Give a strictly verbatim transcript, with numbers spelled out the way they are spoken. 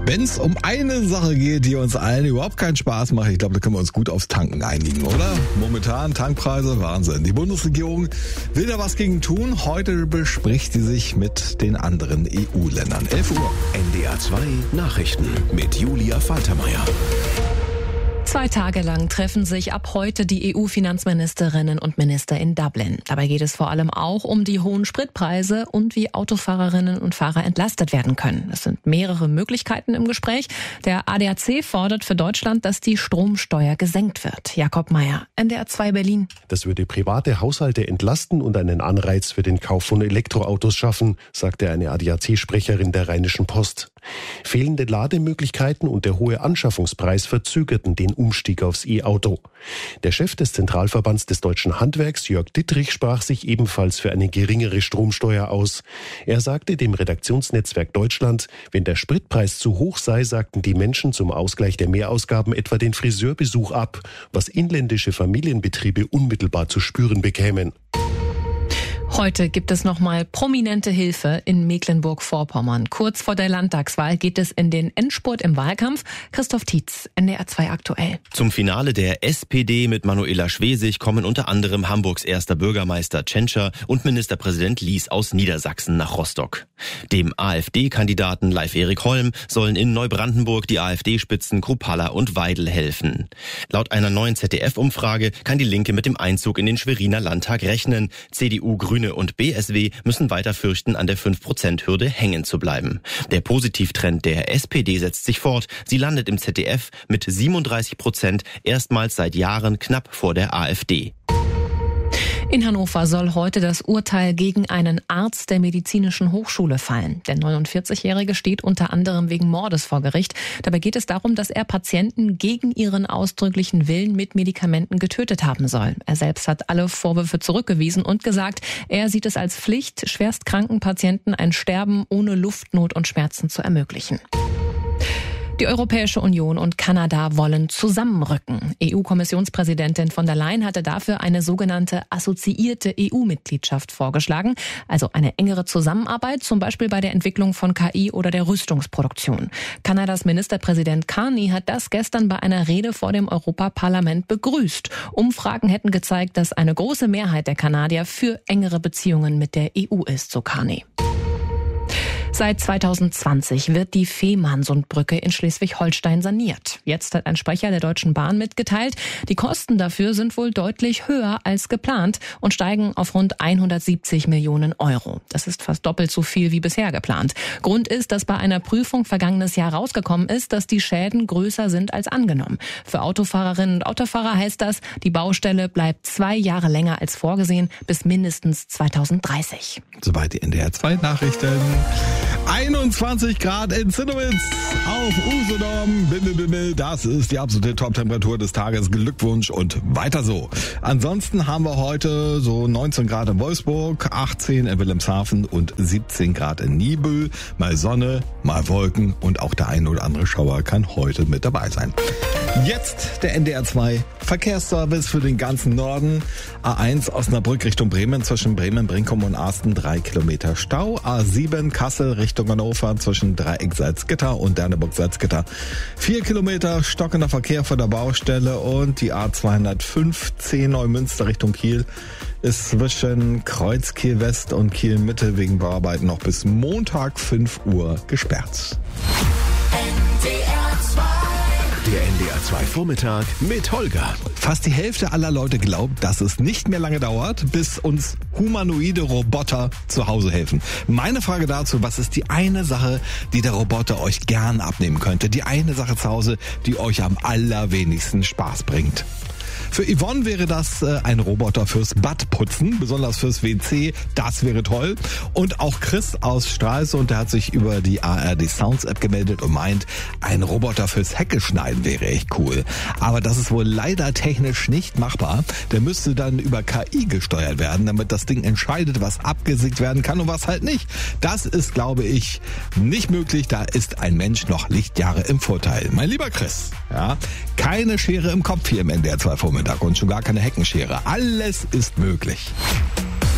Wenn es um eine Sache geht, die uns allen überhaupt keinen Spaß macht, ich glaube, da können wir uns gut aufs Tanken einigen, oder? Momentan Tankpreise, Wahnsinn. Die Bundesregierung will da was gegen tun. Heute bespricht sie sich mit den anderen E U-Ländern. elf Uhr. N D R zwei Nachrichten mit Julia Faltermeier. Zwei Tage lang treffen sich ab heute die E U-Finanzministerinnen und Minister in Dublin. Dabei geht es vor allem auch um die hohen Spritpreise und wie Autofahrerinnen und Fahrer entlastet werden können. Es sind mehrere Möglichkeiten im Gespräch. Der A D A C fordert für Deutschland, dass die Stromsteuer gesenkt wird. Jakob Meyer, N D R zwei Berlin. Das würde private Haushalte entlasten und einen Anreiz für den Kauf von Elektroautos schaffen, sagte eine A D A C-Sprecherin der Rheinischen Post. Fehlende Lademöglichkeiten und der hohe Anschaffungspreis verzögerten den Umstieg aufs E-Auto. Der Chef des Zentralverbands des deutschen Handwerks, Jörg Dittrich, sprach sich ebenfalls für eine geringere Stromsteuer aus. Er sagte dem Redaktionsnetzwerk Deutschland, wenn der Spritpreis zu hoch sei, sagten die Menschen zum Ausgleich der Mehrausgaben etwa den Friseurbesuch ab, was inländische Familienbetriebe unmittelbar zu spüren bekämen. Heute gibt es nochmal prominente Hilfe in Mecklenburg-Vorpommern. Kurz vor der Landtagswahl geht es in den Endspurt im Wahlkampf. Christoph Tietz, N D R zwei aktuell. Zum Finale der S P D mit Manuela Schwesig kommen unter anderem Hamburgs erster Bürgermeister Tschentscher und Ministerpräsident Lies aus Niedersachsen nach Rostock. Dem AfD-Kandidaten Leif-Erik Holm sollen in Neubrandenburg die AfD-Spitzen Kruppalla und Weidel helfen. Laut einer neuen Z D F-Umfrage kann die Linke mit dem Einzug in den Schweriner Landtag rechnen. C D U, Grüne und B S W müssen weiter fürchten, an der fünf Prozent Hürde hängen zu bleiben. Der Positivtrend der S P D setzt sich fort. Sie landet im Z D F mit siebenunddreißig Prozent erstmals seit Jahren knapp vor der AfD. In Hannover soll heute das Urteil gegen einen Arzt der Medizinischen Hochschule fallen. Der neunundvierzigjährige steht unter anderem wegen Mordes vor Gericht. Dabei geht es darum, dass er Patienten gegen ihren ausdrücklichen Willen mit Medikamenten getötet haben soll. Er selbst hat alle Vorwürfe zurückgewiesen und gesagt, er sieht es als Pflicht, schwerstkranken Patienten ein Sterben ohne Luftnot und Schmerzen zu ermöglichen. Die Europäische Union und Kanada wollen zusammenrücken. E U-Kommissionspräsidentin von der Leyen hatte dafür eine sogenannte assoziierte E U-Mitgliedschaft vorgeschlagen, also eine engere Zusammenarbeit, zum Beispiel bei der Entwicklung von K I oder der Rüstungsproduktion. Kanadas Ministerpräsident Carney hat das gestern bei einer Rede vor dem Europaparlament begrüßt. Umfragen hätten gezeigt, dass eine große Mehrheit der Kanadier für engere Beziehungen mit der E U ist, so Carney. Seit zweitausendzwanzig wird die Fehmarnsundbrücke in Schleswig-Holstein saniert. Jetzt hat ein Sprecher der Deutschen Bahn mitgeteilt, die Kosten dafür sind wohl deutlich höher als geplant und steigen auf rund hundertsiebzig Millionen Euro. Das ist fast doppelt so viel wie bisher geplant. Grund ist, dass bei einer Prüfung vergangenes Jahr rausgekommen ist, dass die Schäden größer sind als angenommen. Für Autofahrerinnen und Autofahrer heißt das, die Baustelle bleibt zwei Jahre länger als vorgesehen, bis mindestens zweitausenddreißig. Soweit die N D R zwei Nachrichten. einundzwanzig Grad in Zinnowitz auf Usedom. Bimmel, bimmel, das ist die absolute Top-Temperatur des Tages. Glückwunsch und weiter so. Ansonsten haben wir heute so neunzehn Grad in Wolfsburg, achtzehn in Wilhelmshaven und siebzehn Grad in Niebüll. Mal Sonne, mal Wolken und auch der ein oder andere Schauer kann heute mit dabei sein. Jetzt der N D R zwei Verkehrsservice für den ganzen Norden. A eins Osnabrück Richtung Bremen, zwischen Bremen, Brinkum und Arsten drei Kilometer Stau. A sieben Kassel Richtung Hannover, zwischen Dreieck Salzgitter und Derneburg Salzgitter vier Kilometer stockender Verkehr vor der Baustelle. Und die A zweihundertfünfzehn Neumünster Richtung Kiel ist zwischen Kreuz Kiel West und Kiel Mitte wegen Bauarbeiten noch bis Montag fünf Uhr gesperrt. Der N D R zwei Vormittag mit Holger. Fast die Hälfte aller Leute glaubt, dass es nicht mehr lange dauert, bis uns humanoide Roboter zu Hause helfen. Meine Frage dazu, was ist die eine Sache, die der Roboter euch gern abnehmen könnte? Die eine Sache zu Hause, die euch am allerwenigsten Spaß bringt? Für Yvonne wäre das äh, ein Roboter fürs Badputzen, besonders fürs W C. Das wäre toll. Und auch Chris aus Stralsund, der hat sich über die A R D Sounds App gemeldet und meint, ein Roboter fürs Heckeschneiden wäre echt cool. Aber das ist wohl leider technisch nicht machbar. Der müsste dann über K I gesteuert werden, damit das Ding entscheidet, was abgesägt werden kann und was halt nicht. Das ist, glaube ich, nicht möglich. Da ist ein Mensch noch Lichtjahre im Vorteil. Mein lieber Chris, ja, keine Schere im Kopf hier im N D R zwei Vormittag und schon gar keine Heckenschere. Alles ist möglich.